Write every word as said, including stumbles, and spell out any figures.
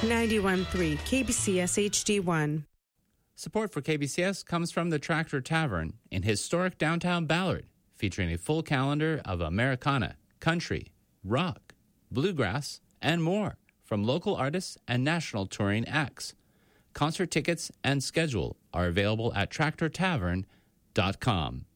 ninety-one point three K B C S H D one. Support for K B C S comes from the Tractor Tavern in historic downtown Ballard, featuring a full calendar of Americana, country, rock, bluegrass, and more from local artists and national touring acts. Concert tickets and schedule are available at tractor tavern dot com.